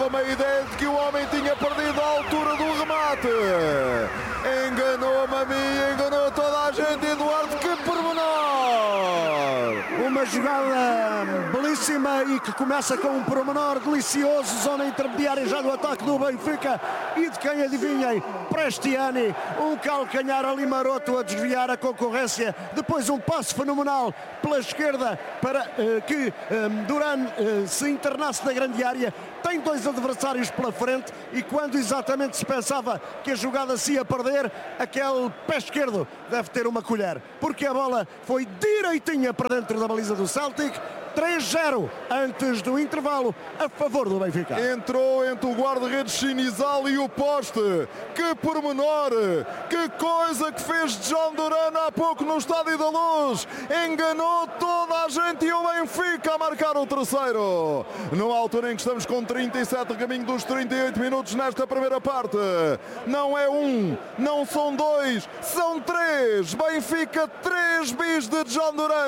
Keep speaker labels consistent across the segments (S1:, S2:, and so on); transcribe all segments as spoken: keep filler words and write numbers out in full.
S1: dava-me a ideia de que o homem tinha perdido a altura do remate. Enganou-me a mim, enganou toda a gente. Eduardo, que pormenor!
S2: Uma jogada belíssima e que começa com um pormenor delicioso, zona intermediária já do ataque do Benfica e de quem adivinhem, Prestiani, um calcanhar ali maroto a desviar a concorrência, depois um passo fenomenal pela esquerda para uh, que um, Duran uh, se internasse na grande área. Tem dois adversários pela frente e quando exatamente se pensava que a jogada se ia perder, aquele pé esquerdo deve ter uma colher, porque a bola foi direitinha para dentro da baliza do Celtic. três zero antes do intervalo a favor do Benfica.
S1: Entrou entre o guarda-redes Chinizal e o poste. Que pormenor, que coisa que fez John Duran há pouco no Estádio da Luz. Enganou toda a gente e o Benfica a marcar o terceiro. Numa altura em que estamos com trinta e sete, caminho dos trinta e oito minutos nesta primeira parte. Não é um, não são dois, são três. Benfica três bis de John Duran.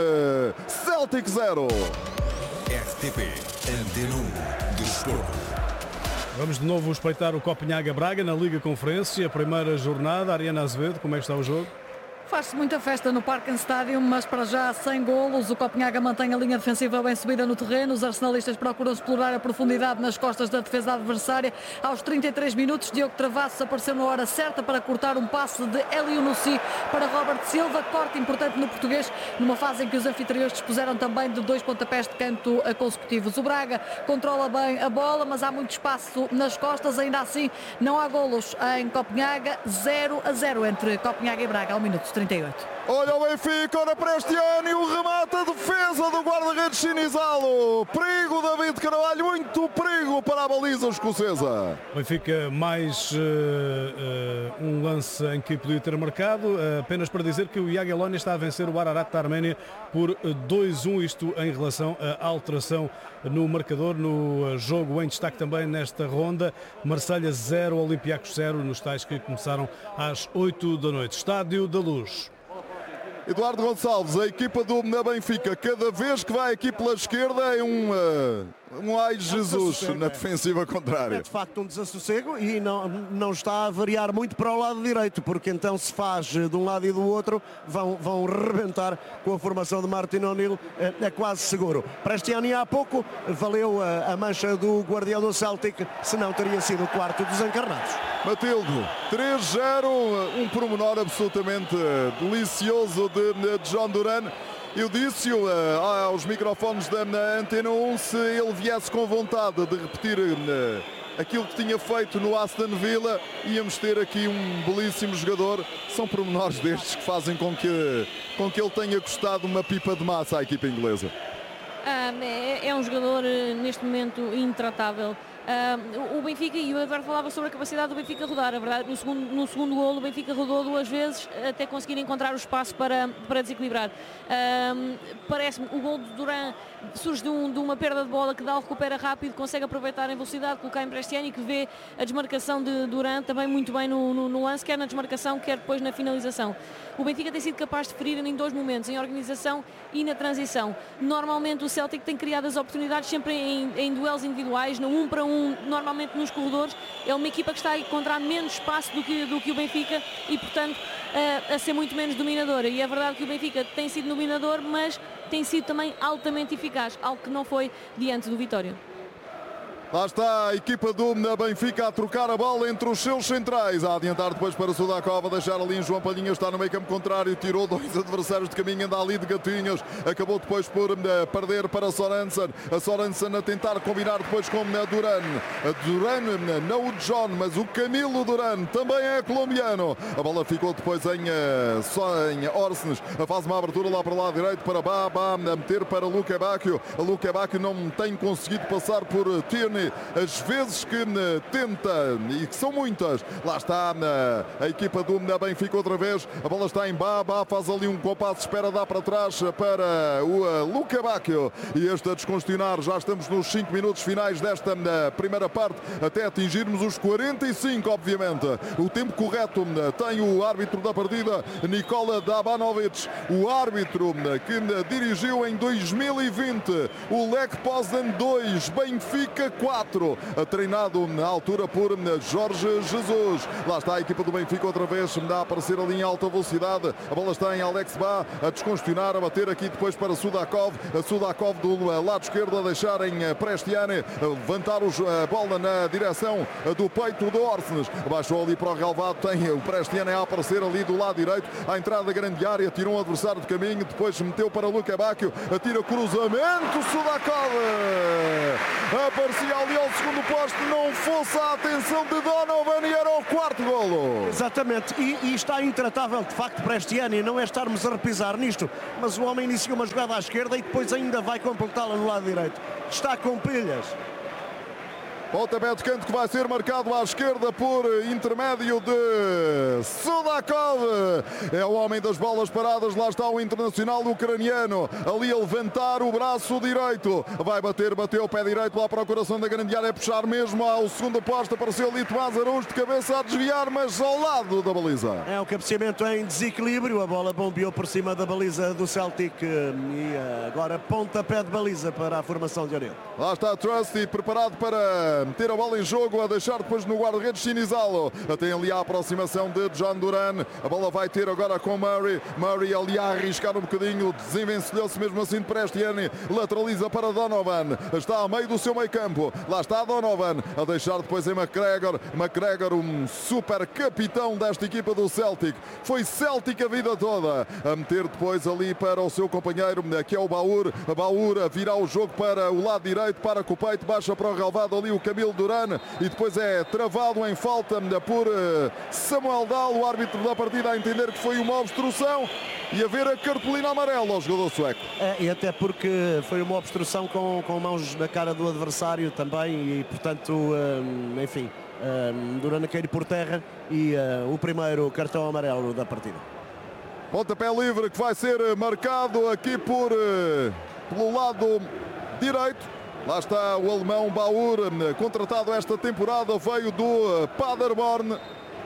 S1: Celtic zero.
S3: R T P Antena um Desporto.
S4: Vamos de novo espreitar o Copenhaga Braga na Liga Conferência, primeira jornada. Ariana Azevedo, como é que está o jogo?
S5: Faz-se muita festa no Parken Stadium, mas para já sem golos. O Copenhaga mantém a linha defensiva bem subida no terreno. Os arsenalistas procuram explorar a profundidade nas costas da defesa adversária. Aos trinta e três minutos, Diogo Travassos apareceu na hora certa para cortar um passe de Elionussi para Robert Silva. Corte importante no português, numa fase em que os anfitriões dispuseram também de dois pontapés de canto consecutivos. O Braga controla bem a bola, mas há muito espaço nas costas. Ainda assim, não há golos em Copenhaga. zero a zero entre Copenhaga e Braga ao minuto trinta e oito.
S1: Olha o Benfica, ora Prestiani, o remate, a defesa do guarda-redes Chinizalo. Perigo, David Carvalho, muito perigo para a baliza escocesa.
S4: Benfica mais uh, uh, um lance em que podia ter marcado, uh, apenas para dizer que o Jagiellonian está a vencer o Ararat da Arménia por dois a um, isto em relação à alteração no marcador, no jogo em destaque também nesta ronda. Marselha zero, Olympiacos zero, nos tais que começaram às oito da noite. Estádio da Luz.
S1: Eduardo Gonçalves, a equipa do Benfica, cada vez que vai aqui pela esquerda é um, uh, um ai Jesus na defensiva contrária.
S2: É de facto um desassossego e não, não está a variar muito para o lado direito, porque então se faz de um lado e do outro, vão, vão rebentar com a formação de Martin O'Neill, é, é quase seguro. Prestiani há pouco valeu a, a mancha do guardião do Celtic, senão teria sido o quarto dos encarnados.
S1: Matilde, três zero, um pormenor absolutamente delicioso de John Duran. Eu disse-o uh, aos microfones da Antena um, se ele viesse com vontade de repetir uh, aquilo que tinha feito no Aston Villa, íamos ter aqui um belíssimo jogador. São pormenores destes que fazem com que, com que ele tenha custado uma pipa de massa à equipa inglesa.
S6: Ah, é, é um jogador neste momento intratável. Uh, o Benfica, e o Eduardo falava sobre a capacidade do Benfica rodar, a verdade, no segundo, no segundo golo o Benfica rodou duas vezes até conseguir encontrar o espaço para, para desequilibrar. Uh, parece-me, o golo de Duran surge de, um, de uma perda de bola que Dal recupera rápido, consegue aproveitar em velocidade, colocar em Prestiani, que vê a desmarcação de Duran também muito bem no, no, no lance, quer na desmarcação, quer depois na finalização. O Benfica tem sido capaz de ferir em dois momentos, em organização e na transição. Normalmente o Celtic tem criado as oportunidades sempre em, em duelos individuais, no um para um, normalmente nos corredores. É uma equipa que está a encontrar menos espaço do que, do que o Benfica e, portanto, a, a ser muito menos dominadora. E é verdade que o Benfica tem sido dominador, mas tem sido também altamente eficaz, algo que não foi diante do Vitória.
S1: Lá está a equipa do Benfica a trocar a bola entre os seus centrais, a adiantar depois para Sudakov, a deixar ali em João Palhinha, está no meio campo contrário, tirou dois adversários de caminho, anda ali de gatinhos, acabou depois por uh, perder para Sorensen, a Sorensen a tentar combinar depois com uh, Duran, a Duran, uh, não o John, mas o Camilo Duran, também é colombiano, a bola ficou depois em, uh, só em Orsnes, faz uma abertura lá para o lado direito para Baba, a meter para Luque Bacchio, a Luque Bacchio não tem conseguido passar por uh, Tierney, as vezes que uh, tenta, e que são muitas, lá está uh, a equipa do Benfica outra vez, a bola está em Baba, faz ali um compasso, espera, dá para trás para o uh, Luque Bacchio, e este a descongestionar, já estamos nos cinco minutos finais desta uh, primeira parte, até atingirmos os quarenta e cinco, obviamente, o tempo correto uh, tem o árbitro da partida, Nikola Dabanovic, o árbitro uh, que uh, dirigiu em dois mil e vinte o Lech Poznan dois, Benfica quatro. quatro, treinado na altura por Jorge Jesus. Lá está a equipa do Benfica outra vez, dá a aparecer ali em alta velocidade. A bola está em Alex Bá, a descongestionar, a bater aqui depois para Sudakov. A Sudakov do lado esquerdo a deixar em Prestiani, levantar a bola na direção do peito do Orsnes. Baixou ali para o relvado, tem o Prestiani a aparecer ali do lado direito, à entrada da grande área, tirou um adversário de caminho, depois meteu para Luca Bacchio, atira cruzamento, Sudakov aparecia ali ao segundo posto, não fosse a atenção de Donovan e era o quarto golo.
S2: Exatamente, e, e está intratável de facto Prestiani, não é estarmos a repisar nisto, mas o homem inicia uma jogada à esquerda e depois ainda vai completá-la no lado direito. Está com pilhas.
S1: Pontapé de canto que vai ser marcado à esquerda por intermédio de Sudakov. É o homem das bolas paradas. Lá está o internacional ucraniano. Ali a levantar o braço direito. Vai bater, bateu o pé direito lá para o coração da grande área. É puxar mesmo ao segundo posto. Apareceu ali Tomás Araújo de cabeça a desviar, mas ao lado da baliza.
S2: É o cabeceamento em desequilíbrio. A bola bombeou por cima da baliza do Celtic. E agora pontapé de baliza para a formação de Oriente.
S1: Lá está Trusty preparado para meter a bola em jogo, a deixar depois no guarda-redes Sinizalo. Tem ali a aproximação de John Duran. A bola vai ter agora com Murray. Murray ali a arriscar um bocadinho, desenvencilhou-se mesmo assim de Prestiani. Lateraliza para Donovan. Está a meio do seu meio campo. Lá está Donovan a deixar depois em McGregor. McGregor, um super capitão desta equipa do Celtic. Foi Celtic a vida toda. A meter depois ali para o seu companheiro, que é o Baur. A Baur a virar o jogo para o lado direito, para com o peito, baixa para o relvado ali o Camilo Duran e depois é travado em falta por Samuel Dahl, o árbitro da partida, a entender que foi uma obstrução e a ver a cartolina amarela ao jogador sueco.
S2: É, e até porque foi uma obstrução com, com mãos na cara do adversário também e portanto, hum, enfim, hum, Duran a cair por terra e uh, o primeiro cartão amarelo da partida.
S1: Pontapé livre que vai ser marcado aqui por pelo lado direito. Lá está o alemão Baur, contratado esta temporada, veio do Paderborn.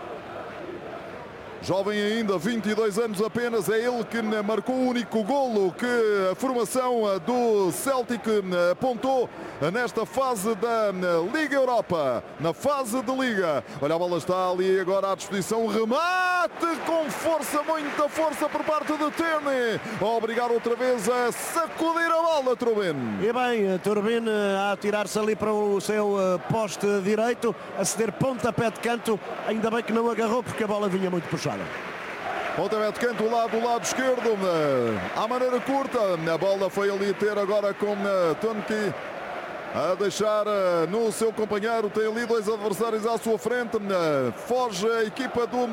S1: Jovem ainda, vinte e dois anos apenas, é ele que marcou o único golo que a formação do Celtic apontou nesta fase da Liga Europa, na fase de Liga. Olha, a bola está ali agora à disposição, remate com força, muita força por parte de Tierney, a obrigar outra vez a sacudir a bola, Turbin.
S2: E bem, Turbin a atirar-se ali para o seu poste direito, a ceder pontapé de canto, ainda bem que não agarrou porque a bola vinha muito puxada.
S1: Pontapé de canto lá do lado esquerdo, à maneira curta, a bola foi ali ter agora com Tonki a deixar no seu companheiro, tem ali dois adversários à sua frente, foge a equipa do,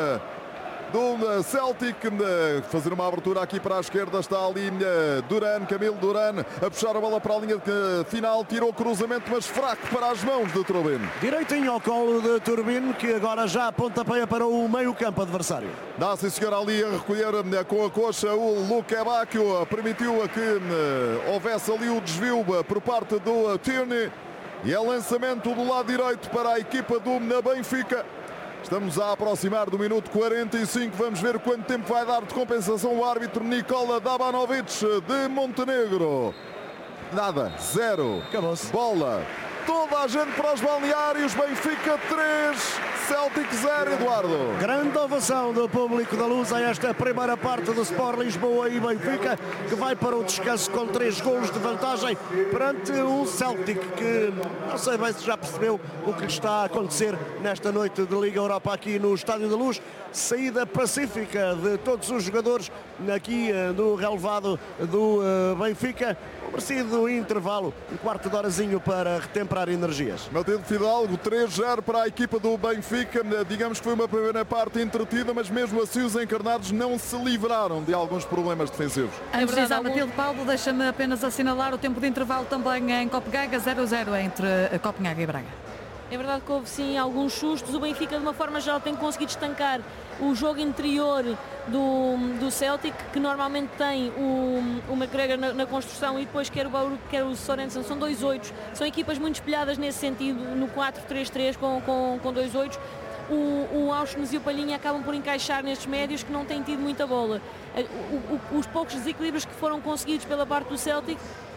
S1: do Celtic, fazer uma abertura aqui para a esquerda, está ali Duran, Camilo Duran, a puxar a bola para a linha final, tirou o cruzamento, mas fraco para as mãos de Turbin.
S2: Direitinho ao colo de Turbin, que agora já pontapeia para o meio campo adversário.
S1: Dá sim senhor ali a recolher com a coxa o Luca Bacchio, permitiu que houvesse ali o desvio por parte do Tierney e é lançamento do lado direito para a equipa do Benfica. Estamos a aproximar do minuto quarenta e cinco. Vamos ver quanto tempo vai dar de compensação o árbitro Nikola Dabanovic de Montenegro. Nada, zero.
S2: Acabou-se.
S1: Bola. Toda a gente para os balneários. Benfica três, Celtic zero, Eduardo.
S2: Grande ovação do público da Luz a esta primeira parte do Sport Lisboa e Benfica, que vai para o descanso com três golos de vantagem perante um Celtic que não sei bem se já percebeu o que lhe está a acontecer nesta noite de Liga Europa aqui no Estádio da Luz. Saída pacífica de todos os jogadores aqui do relevado do Benfica. Um merecido intervalo, um quarto de horazinho para retemperar energias.
S1: Matilde Fidalgo, três zero para a equipa do Benfica. Digamos que foi uma primeira parte entretida, mas mesmo assim os encarnados não se livraram de alguns problemas defensivos.
S5: Antes de dizer, Matilde Paulo, deixa-me apenas assinalar o tempo de intervalo também em Copenhaga, zero a zero entre Copenhaga e Braga.
S6: É verdade que houve sim alguns sustos. O Benfica de uma forma geral tem conseguido estancar o jogo interior do, do Celtic, que normalmente tem o, o McGregor na, na construção e depois quer o Bauru, quer o Sorensen, são dois oitos. São equipas muito espelhadas nesse sentido, no quatro três três com, com, com dois oitos. O, o Auschwitz e o Palhinha acabam por encaixar nestes médios que não têm tido muita bola. O, o, os poucos desequilíbrios que foram conseguidos pela parte do Celtic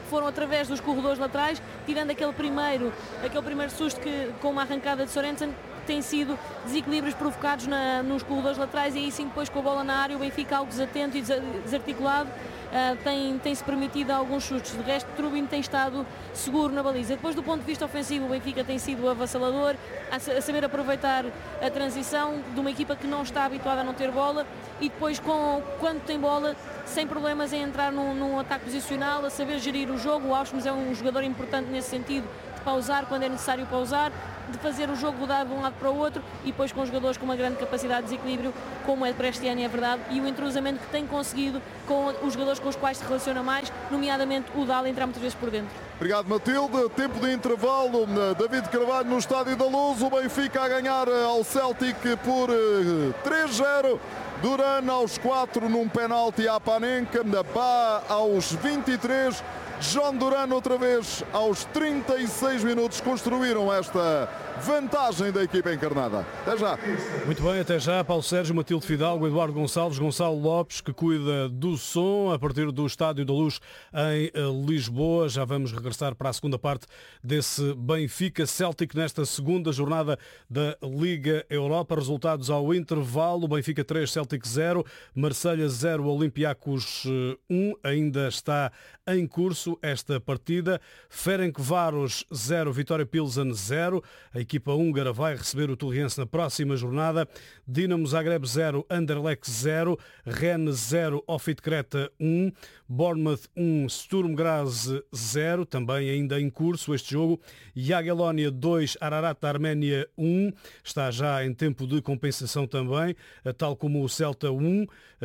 S6: foram através dos corredores laterais, tirando aquele primeiro, aquele primeiro susto que, com uma arrancada de Sorensen, tem sido desequilíbrios provocados na, nos corredores laterais, e aí sim depois com a bola na área o Benfica, algo desatento e desarticulado, uh, tem, tem-se permitido alguns sustos. De resto, Trubin tem estado seguro na baliza. Depois, do ponto de vista ofensivo, o Benfica tem sido avassalador, a, a saber aproveitar a transição de uma equipa que não está habituada a não ter bola, e depois, com, quando tem bola, sem problemas em entrar num, num ataque posicional, a saber gerir o jogo. O Auschwitz é um jogador importante nesse sentido, de pausar quando é necessário pausar, de fazer o jogo rodar de um lado para o outro, e depois com jogadores com uma grande capacidade de desequilíbrio, como é Prestiani, é verdade, e o entrosamento que tem conseguido com os jogadores com os quais se relaciona mais, nomeadamente o Dal, entrar muitas vezes por dentro.
S1: Obrigado, Matilde. Tempo de intervalo. David Carvalho no Estádio da Luz. O Benfica a ganhar ao Celtic por três zero. Duran aos quatro num penalti à Panenka. Bá aos vinte e três. John Duran outra vez aos trinta e seis minutos construíram esta vantagem da equipa encarnada. Até já.
S4: Muito bem, até já. Paulo Sérgio, Matilde Fidalgo, Eduardo Gonçalves, Gonçalo Lopes, que cuida do som a partir do Estádio da Luz em Lisboa. Já vamos regressar para a segunda parte desse Benfica Celtic nesta segunda jornada da Liga Europa. Resultados ao intervalo: Benfica três, Celtic zero, Marselha zero, Olympiacos um. Ainda está em curso esta partida. Ferencváros zero, Vitória Pilsen zero. A equipa húngara vai receber o Torriense na próxima jornada. Dinamo Zagreb zero, Anderlecht zero, Rennes zero, Ofit Creta um, Bournemouth um, Sturm Graz zero, também ainda em curso este jogo. Jagiellonia dois, Ararat da Arménia um, está já em tempo de compensação também, tal como o Celta um,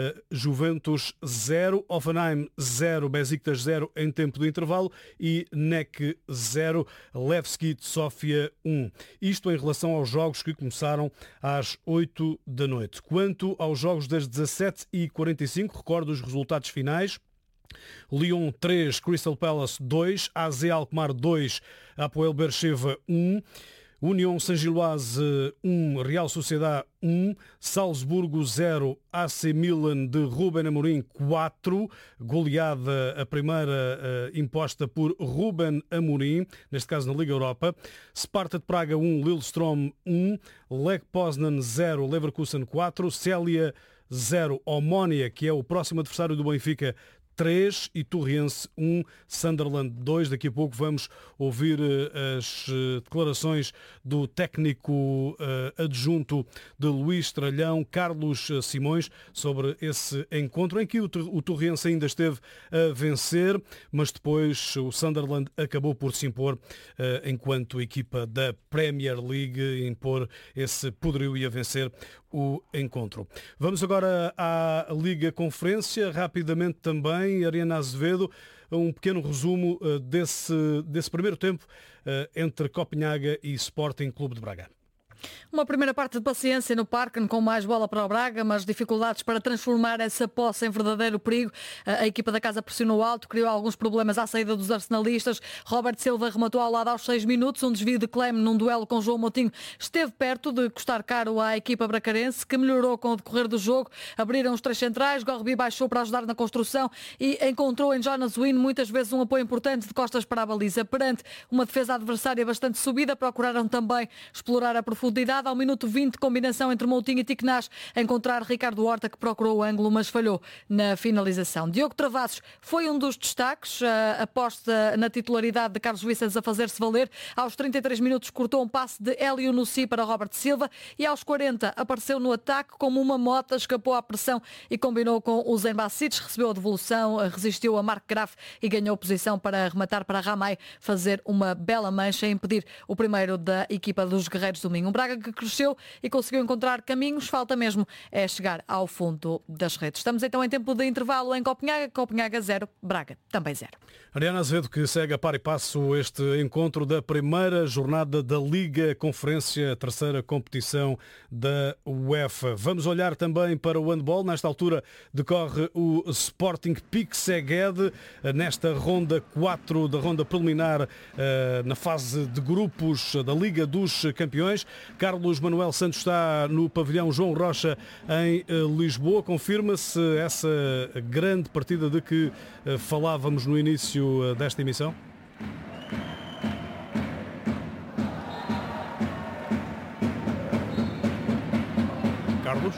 S4: Juventus zero, Hoffenheim zero, Besiktas zero em tempo de intervalo, e N E C zero, Levski de Sofia um. Isto em relação aos jogos que começaram às oito da noite. Quanto aos jogos das dezassete e quarenta e cinco, recordo os resultados finais. Lyon três, Crystal Palace dois, A Z Alkmaar dois, Apoel Beersheva um, União Saint-Gilloise um, Real Sociedade um, Salzburgo zero, A C Milan de Ruben Amorim quatro, goleada a primeira uh, imposta por Ruben Amorim, neste caso na Liga Europa. Sparta de Praga um, Lillestrøm um, Lech Poznan zero, Leverkusen quatro, Célia zero, Omonia, que é o próximo adversário do Benfica, três, e Torriense um, Sunderland dois. Daqui a pouco vamos ouvir uh, as uh, declarações do técnico uh, adjunto de Luís Tralhão, Carlos Simões, sobre esse encontro em que o, o Torriense ainda esteve a vencer, mas depois o Sunderland acabou por se impor uh, enquanto equipa da Premier League, impor esse poderio e a vencer o encontro. Vamos agora à Liga Conferência, rapidamente também, Ariana Azevedo, um pequeno resumo uh, desse, desse primeiro tempo uh, entre Copenhaga e Sporting Clube de Braga.
S5: Uma primeira parte de paciência no Parken, com mais bola para o Braga, mas dificuldades para transformar essa posse em verdadeiro perigo. A equipa da casa pressionou alto, criou alguns problemas à saída dos arsenalistas. Robert Silva rematou ao lado aos seis minutos. Um desvio de Clem num duelo com João Moutinho esteve perto de custar caro à equipa bracarense, que melhorou com o decorrer do jogo. Abriram os três centrais, Gorbi baixou para ajudar na construção e encontrou em Jonas Wynn muitas vezes um apoio importante de costas para a baliza. Perante uma defesa adversária bastante subida, procuraram também explorar a profundidade. Ao minuto vinte, combinação entre Moutinho e Tiquenaz, encontrar Ricardo Horta, que procurou o ângulo, mas falhou na finalização. Diogo Travassos foi um dos destaques, a aposta na titularidade de Carlos Vicens a fazer-se valer. Aos trinta e três minutos cortou um passe de Hélio Nussi para Robert Silva e aos quarenta apareceu no ataque como uma mota, escapou à pressão e combinou com o Zen Basic, recebeu a devolução, resistiu a Marc Graf e ganhou posição para rematar para Ramay fazer uma bela mancha e impedir o primeiro da equipa dos Guerreiros do Minho. Braga que cresceu e conseguiu encontrar caminhos, falta mesmo é chegar ao fundo das redes. Estamos então em tempo de intervalo em Copenhaga, Copenhaga zero, Braga também zero.
S4: Ariana Azevedo, que segue a par e passo este encontro da primeira jornada da Liga Conferência, terceira competição da UEFA. Vamos olhar também para o handball. Nesta altura decorre o Sporting Pique Szeged, nesta ronda quatro da ronda preliminar, na fase de grupos da Liga dos Campeões. Carlos Manuel Santos está no pavilhão João Rocha em Lisboa. Confirma-se essa grande partida de que falávamos no início desta emissão? Carlos?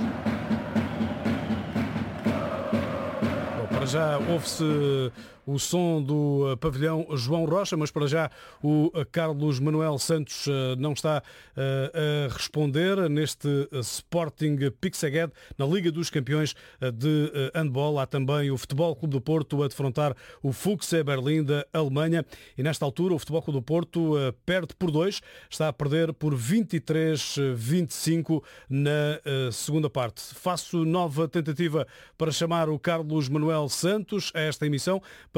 S4: Bom, para já ouve-se o som do pavilhão João Rocha, mas para já o Carlos Manuel Santos não está a responder neste Sporting Pixagued na Liga dos Campeões de Handball. Há também o Futebol Clube do Porto a defrontar o Füchse Berlim da Alemanha e nesta altura o Futebol Clube do Porto perde por dois, está a perder por vinte e três a vinte e cinco na segunda parte. Faço nova tentativa para chamar o Carlos Manuel Santos a esta emissão